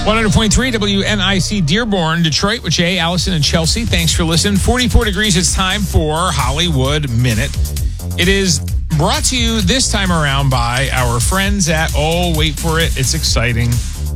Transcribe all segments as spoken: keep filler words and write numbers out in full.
one hundred point three W N I C Dearborn, Detroit with Jay, Allison, and Chelsea. Thanks for listening. forty-four degrees. It's time for Hollywood Minute. It is brought to you this time around by our friends at, oh, wait for it, it's exciting,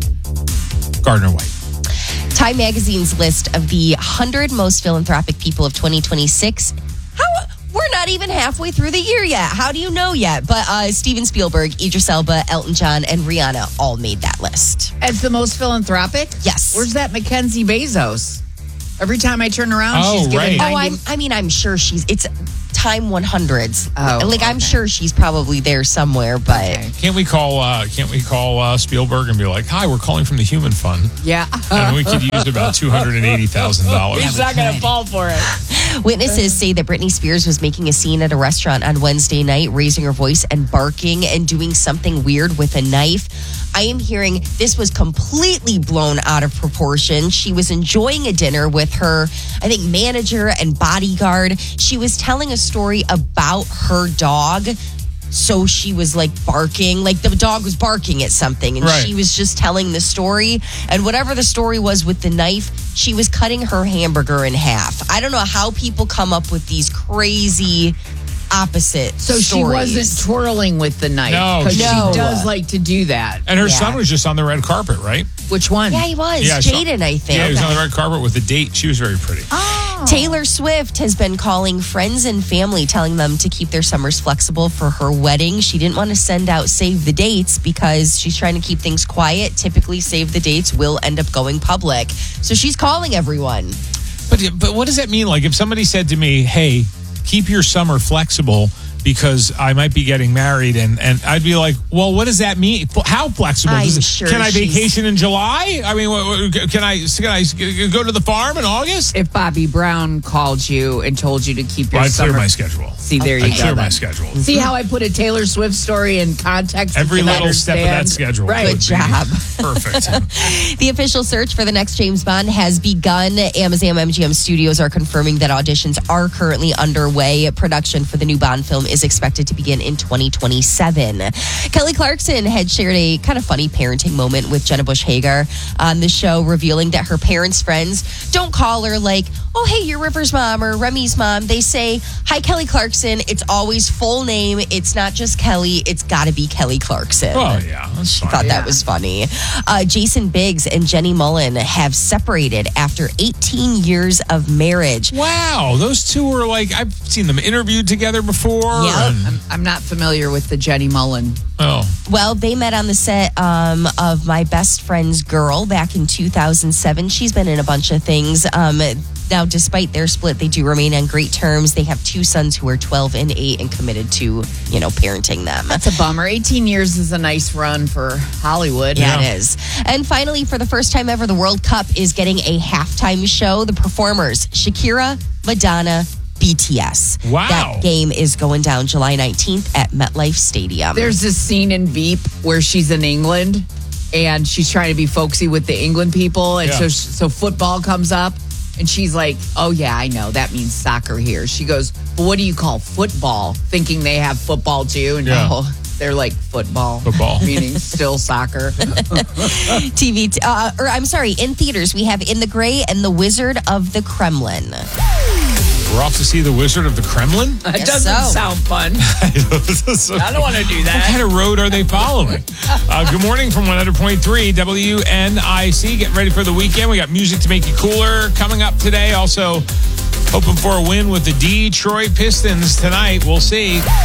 Gardner White. Time Magazine's list of the one hundred most philanthropic people of twenty twenty-six. How? We're not even halfway through the year yet. How do you know yet? But uh, Steven Spielberg, Idris Elba, Elton John, and Rihanna all made that list. As the most philanthropic? Yes. Where's that Mackenzie Bezos? Every time I turn around, Oh, she's giving right. Oh, ninety. I'm, I mean, I'm sure she's, it's Time one hundreds. Oh, like, I'm okay. sure she's probably there somewhere, but... Okay. Can't we call uh, Can't we call uh, Spielberg and be like, hi, we're calling from the Human Fund. Yeah. And we could use about two hundred eighty thousand dollars. He's not going to fall for it. Witnesses say that Britney Spears was making a scene at a restaurant on Wednesday night, raising her voice and barking and doing something weird with a knife. I am hearing this was completely blown out of proportion. She was enjoying a dinner with her, I think, manager and bodyguard. She was telling a story about her dog. So she was like barking, like the dog was barking at something, and Right. she was just telling the story. And whatever the story was with the knife, she was cutting her hamburger in half. I don't know how people come up with these crazy opposite So she stories. wasn't twirling with the knife. No, Because No. she does like to do that. And her Yeah. son was just on the red carpet, right? Which one? Yeah, he was. Yeah, I saw- Jaden, I think. Yeah, he was on the red carpet with a date. She was very pretty. Oh. Taylor Swift has been calling friends and family, telling them to keep their summers flexible for her wedding. She didn't want to send out save the dates because she's trying to keep things quiet. Typically, save the dates will end up going public. So she's calling everyone. But but what does that mean? Like if somebody said to me, hey, keep your summer flexible because I might be getting married, and, and I'd be like, well, what does that mean? How flexible? I'm Does it- sure can I she's- vacation in July? I mean, what- what- can I can I go to the farm in August? If Bobby Brown called you and told you to keep your Well, I clear summer... my schedule. See, there you I go. clear my then. schedule. See how I put a Taylor Swift story in context? Every You can little step of that understand? schedule. Right. would Good be job. Perfect. The official search for the next James Bond has begun. Amazon M G M Studios are confirming that auditions are currently underway. Production for the new Bond film is expected to begin in twenty twenty-seven. Kelly Clarkson had shared a kind of funny parenting moment with Jenna Bush Hager on the show, revealing that her parents' friends don't call her like, oh, hey, you're River's mom or Remy's mom. They say, hi, Kelly Clarkson. It's always full name. It's not just Kelly. It's got to be Kelly Clarkson. Oh, yeah. That's fine. Thought Yeah. that was funny. Uh, Jason Biggs and Jenny Mullen have separated after eighteen years of marriage. Wow, those two were like, I've seen them interviewed together before. Yeah. and- I'm, I'm not familiar with the Jenny Mullen. oh, Well, they met on the set um, of My Best Friend's Girl back in two thousand seven. She's been in a bunch of things. Um, now, despite their split, they do remain on great terms. They have two sons who are twelve and eight and committed to, you know, parenting them. It's a bummer. eighteen years is a nice run for Hollywood. Yeah, Yeah. it is. And finally, for the first time ever, the World Cup is getting a halftime show. The performers, Shakira, Madonna, B T S. Wow. That game is going down July nineteenth at MetLife Stadium. There's this scene in Veep where she's in England and she's trying to be folksy with the England people. And Yeah. so, so football comes up and she's like, oh, yeah, I know. That means soccer here. She goes, well, what do you call football? Thinking they have football too. And Yeah. no, they're like football. Football. Meaning still soccer. T V, t- uh, or I'm sorry, in theaters, we have In the Gray and The Wizard of the Kremlin. we're off to see the Wizard of the Kremlin? That Guess doesn't so. sound fun. I don't want to do What that. kind of road are they following? Uh, good morning from one hundred point three W N I C. Getting ready for the weekend. We got music to make you cooler coming up today. Also, hoping for a win with the Detroit Pistons tonight. We'll see.